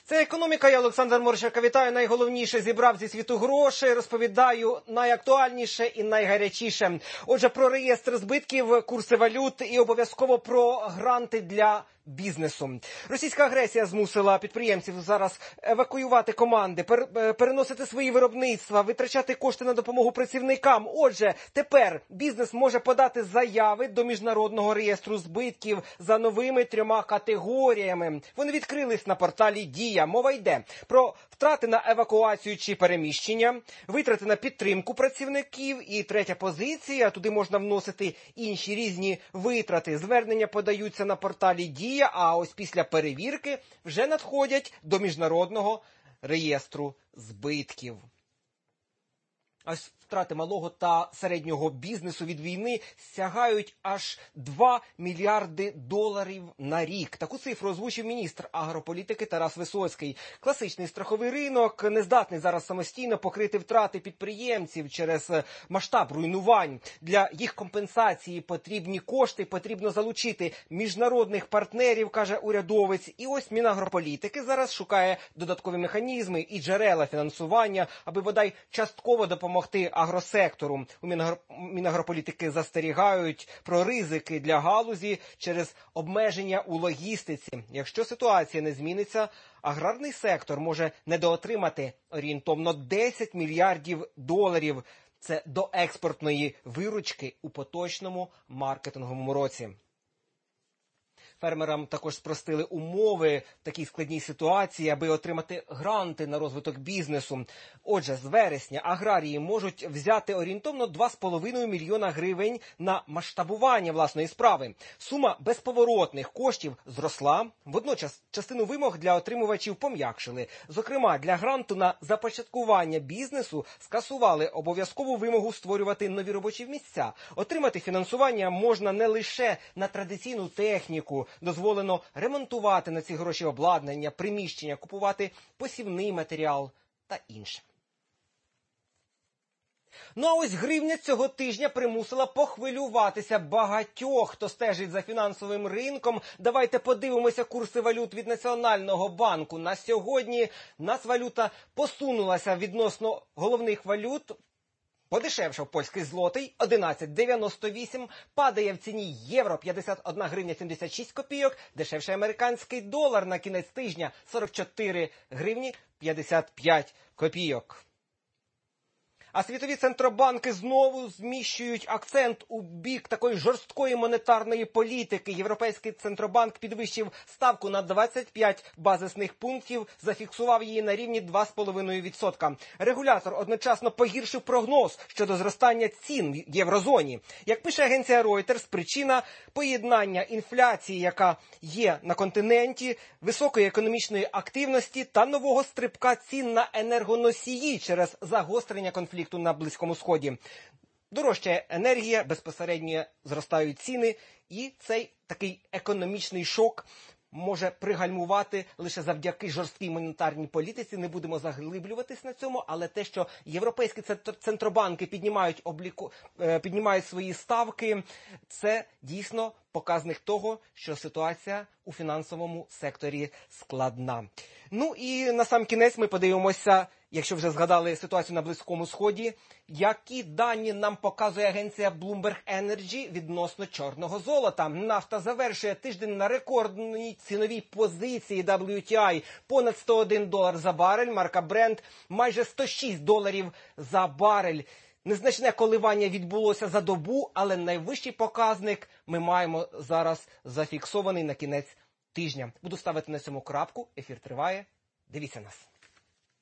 Це «Економіка». Я Олександр Морщенко. Вітаю. Найголовніше зібрав зі світу грошей. Розповідаю найактуальніше і найгарячіше. Отже, про реєстр збитків, курси валют і обов'язково про гранти для бізнесу. Російська агресія змусила підприємців зараз евакуювати команди, переносити свої виробництва, витрачати кошти на допомогу працівникам. Отже, тепер бізнес може подати заяви до Міжнародного реєстру збитків за новими 3 категоріями. Вони відкрились на порталі «Дія». Мова йде про втрати на евакуацію чи переміщення, витрати на підтримку працівників і 3-я позиція. Туди можна вносити інші різні витрати. Звернення подаються на порталі «Дія», а ось після перевірки вже надходять до Міжнародного реєстру збитків. Ось втрати малого та середнього бізнесу від війни сягають аж 2 мільярди доларів на рік. Таку цифру озвучив міністр агрополітики Тарас Висоцький. Класичний страховий ринок не здатний зараз самостійно покрити втрати підприємців через масштаб руйнувань. Для їх компенсації потрібні кошти, потрібно залучити міжнародних партнерів, каже урядовець. І ось Мінагрополітики зараз шукає додаткові механізми і джерела фінансування, аби бодай частково допомогти агросектору. У Мінагрополітики застерігають про ризики для галузі через обмеження у логістиці. Якщо ситуація не зміниться, аграрний сектор може недоотримати орієнтовно 10 мільярдів доларів. Це до експортної виручки у поточному маркетинговому році. Фермерам також спростили умови в такій складній ситуації, аби отримати гранти на розвиток бізнесу. Отже, з вересня аграрії можуть взяти орієнтовно 2,5 мільйона гривень на масштабування власної справи. Сума безповоротних коштів зросла. Водночас частину вимог для отримувачів пом'якшили. Зокрема, для гранту на започаткування бізнесу скасували обов'язкову вимогу створювати нові робочі місця. Отримати фінансування можна не лише на традиційну техніку. Дозволено ремонтувати на ці гроші обладнання, приміщення, купувати посівний матеріал та інше. Ну а ось гривня цього тижня примусила похвилюватися багатьох, хто стежить за фінансовим ринком. Давайте подивимося курси валют від Національного банку. На сьогодні нацвалюта посунулася відносно головних валют. Подешевшав польський злотий 11,98, падає в ціні євро 51 гривня 76 копійок, дешевший американський долар на кінець тижня 44 гривні 55 копійок. А світові центробанки знову зміщують акцент у бік такої жорсткої монетарної політики. Європейський центробанк підвищив ставку на 25 базисних пунктів, зафіксував її на рівні 2,5%. Регулятор одночасно погіршив прогноз щодо зростання цін в єврозоні. Як пише агенція Reuters, причина – поєднання інфляції, яка є на континенті, високої економічної активності та нового стрибка цін на енергоносії через загострення конфлікту на Близькому Сході. Дорожчає енергія, безпосередньо зростають ціни, і цей такий економічний шок може пригальмувати лише завдяки жорсткій монетарній політиці. Не будемо заглиблюватись на цьому, але те, що європейські центробанки піднімають свої ставки, це дійсно показник того, що ситуація у фінансовому секторі складна. Ну і на сам кінець ми подивимося, якщо вже згадали ситуацію на Близькому Сході, які дані нам показує агенція Bloomberg Energy відносно чорного золота. Нафта завершує тиждень на рекордній ціновій позиції WTI. Понад $101 за барель, марка Brent майже $106 за барель. Незначне коливання відбулося за добу, але найвищий показник ми маємо зараз зафіксований на кінець тижня. Буду ставити на цьому крапку. Ефір триває. Дивіться нас.